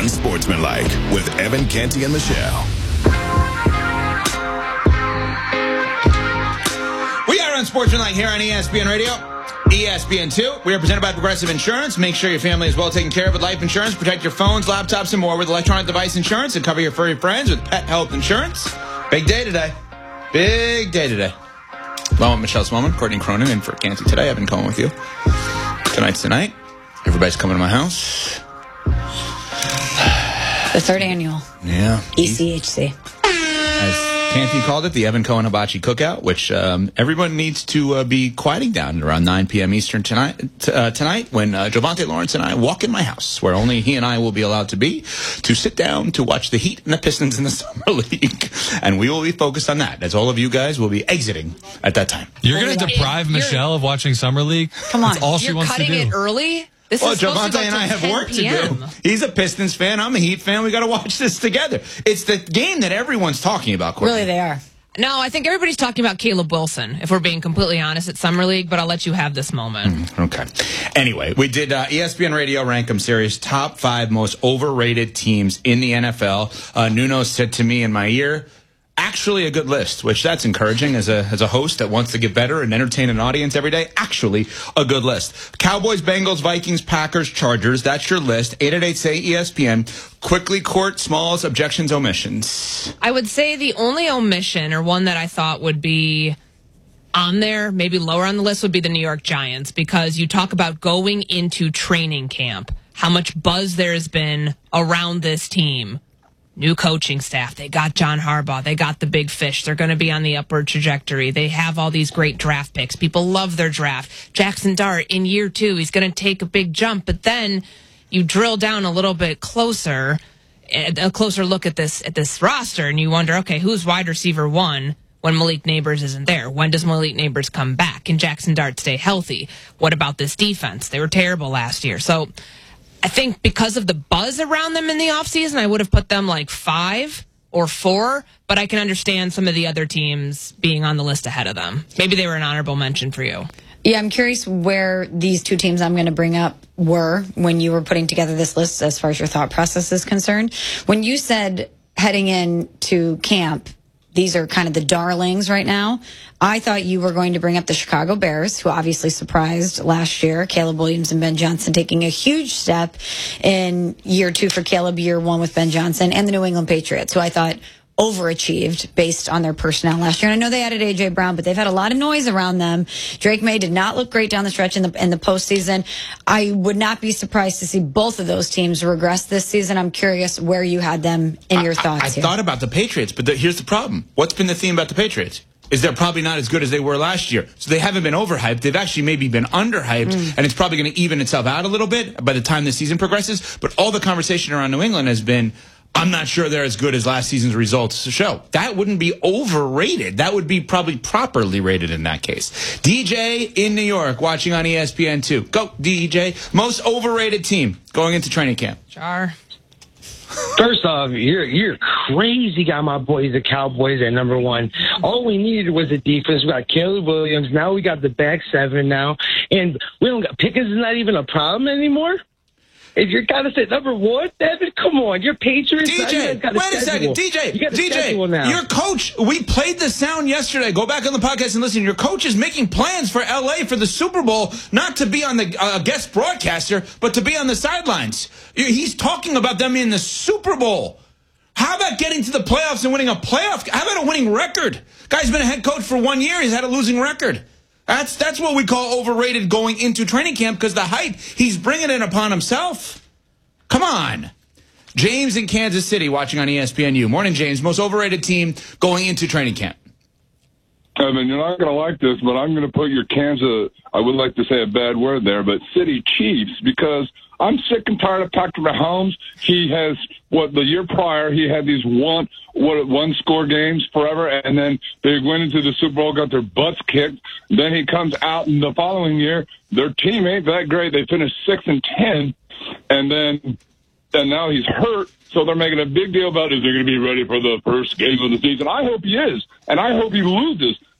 Unsportsmanlike with Evan Canty and Michelle. We are Unsportsmanlike here on ESPN Radio. ESPN2. We are presented by Progressive Insurance. Make sure your family is well taken care of with life insurance. Protect your phones, laptops, and more with electronic device insurance, and cover your furry friends with pet health insurance. Big day today. Big day today. Along with Michelle Smallman, Courtney Cronin, and for Canty today. I've been calling with you. Tonight's tonight. Everybody's coming to my house. The third annual. Yeah. ECHC. As Canty called it, the Evan Cohen Hibachi Cookout, which everyone needs to be quieting down at around 9 p.m. Eastern tonight when Javante Lawrence and I walk in my house, where only he and I will be allowed to be, to sit down to watch the Heat and the Pistons in the Summer League. And we will be focused on that, as all of you guys will be exiting at that time. You're going to deprive Michelle of watching Summer League? Come on. That's all she wants to do. You're cutting it early? Javante and I have work to do. He's a Pistons fan. I'm a Heat fan. We got to watch this together. It's the game that everyone's talking about, Courtney. Really, they are. No, I think everybody's talking about Caleb Wilson, if we're being completely honest, at Summer League, but I'll let you have this moment. Okay. Anyway, we did ESPN Radio Rankem Series, top 5 most overrated teams in the NFL. Nuno said to me in my ear, actually a good list, which that's encouraging as a host that wants to get better and entertain an audience every day. Actually, a good list. Cowboys, Bengals, Vikings, Packers, Chargers. That's your list. 888-SAY-ESPN. Quickly, Court, Smalls, objections, omissions. I would say the only omission, or one that I thought would be on there, maybe lower on the list, would be the New York Giants, because you talk about going into training camp, how much buzz there has been around this team. New coaching staff. They got John Harbaugh. They got the big fish. They're going to be on the upward trajectory. They have all these great draft picks. People love their draft. Jackson Dart in year 2, he's going to take a big jump. But then you drill down a little bit closer, a closer look at this roster, and you wonder, okay, who's wide receiver 1 when Malik Neighbors isn't there? When does Malik Neighbors come back? Can Jackson Dart stay healthy? What about this defense? They were terrible last year. So I think because of the buzz around them in the offseason, I would have put them like 5 or 4, but I can understand some of the other teams being on the list ahead of them. Maybe they were an honorable mention for you. Yeah, I'm curious where these two teams I'm going to bring up were when you were putting together this list as far as your thought process is concerned. When you said heading into camp, these are kind of the darlings right now, I thought you were going to bring up the Chicago Bears, who obviously surprised last year. Caleb Williams and Ben Johnson taking a huge step in year 2 for Caleb, year 1 with Ben Johnson, and the New England Patriots, who I thought overachieved based on their personnel last year. And I know they added A.J. Brown, but they've had a lot of noise around them. Drake May did not look great down the stretch in the postseason. I would not be surprised to see both of those teams regress this season. I'm curious where you had them in your thoughts. I thought about the Patriots, but here's the problem. What's been the theme about the Patriots? Is they're probably not as good as they were last year. So they haven't been overhyped. They've actually maybe been underhyped, and it's probably going to even itself out a little bit by the time the season progresses. But all the conversation around New England has been, I'm not sure they're as good as last season's results show. That wouldn't be overrated. That would be probably properly rated in that case. DJ in New York watching on ESPN2. Go, DJ. Most overrated team going into training camp. Char. First off, you're crazy. Got my boys, the Cowboys, at number 1. All we needed was a defense. We got Caleb Williams. Now we got the back 7 now. And we don't got Pickens is not even a problem anymore. If you're got to say number 1, David, come on. You're Patriots. DJ, wait a second. DJ, your coach, we played the sound yesterday. Go back on the podcast and listen. Your coach is making plans for L.A. for the Super Bowl, not to be on the guest broadcaster, but to be on the sidelines. He's talking about them in the Super Bowl. How about getting to the playoffs and winning a playoff? How about a winning record? Guy's been a head coach for 1 year. He's had a losing record. That's what we call overrated going into training camp, because the hype, he's bringing it upon himself. Come on. James in Kansas City watching on ESPNU. Morning, James. Most overrated team going into training camp. Evan, you're not going to like this, but I'm going to put your Kansas, I would like to say a bad word there, but City Chiefs, because I'm sick and tired of Patrick Mahomes. He has, the year prior, he had these one-score games forever, and then they went into the Super Bowl, got their butts kicked. Then he comes out in the following year. Their team ain't that great. They finished 6-10, and now he's hurt, so they're making a big deal about, is he going to be ready for the first game of the season? I hope he is, and I hope he loses.